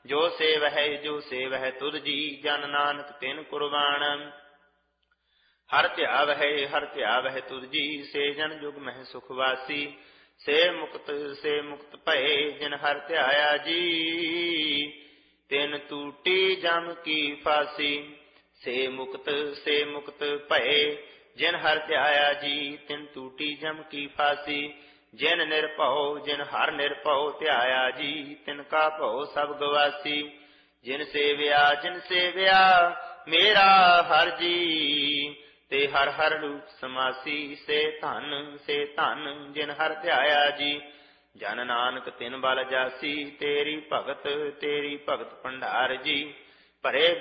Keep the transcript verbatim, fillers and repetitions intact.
ਜੋ ਸੇਵਹਿ ਜੋ ਸੇਵਹਿ ਤੁਧ ਜੀ, ਜਨ ਨਾਨਕ ਤਿਨ ਕੁਰਬਾਨ। ਹਰ ਧਿਆਵਹਿ ਹਰ ਧਿਆਵਹਿ ਤੁਧ ਜੀ, ਸੇ ਜਨ ਜੁਗ ਮਹਿ ਸੁਖ ਵਾਸੀ। ਸੇ ਮੁਕਤ ਸੇ ਮੁਕਤ ਭਏ, ਜਿਨ ਹਰਿ ਧਿਆਇਆ ਜੀ, ਤਿਨ ਟੂਟੀ ਜਮ ਕੀ ਫਾਸੀ। ਸੇ ਮੁਕਤ ਸੇ ਮੁਕਤ ਭਏ, ਜਿਨ ਹਰਿ ਧਿਆਇਆ ਜੀ, ਤਿਨ ਟੂਟੀ ਜਮ ਕੀ ਫਾਸੀ। ਜਿਨ ਨਿਰਭਉ ਜਿਨ ਹਰਿ ਨਿਰਭਉ ਧਿਆਇਆ ਜੀ, ਤਿਨ ਕਾ ਭਉ ਸਭ ਗਵਾਸੀ। ਜਿਨ ਸੇਵਿਆ ਜਿਨ ਸੇਵਿਆ ਮੇਰਾ ਹਰਿ ਜੀ, ਤੇ ਹਰਿ ਹਰਿ ਰੂਪ ਸਮਾਸੀ। ਸੇ ਧਨ ਸੇ ਧਨ ਜਿਨ ਹਰਿ ਧਿਆਇਆ ਜੀ, ਜਨ ਨਾਨਕ ਤਿਨ ਬਲ ਜਾਸੀ। ਤੇਰੀ ਭਗਤ ਤੇਰੀ ਭਗਤ ਭੰਡਾਰ ਜੀ, ਭਰੇ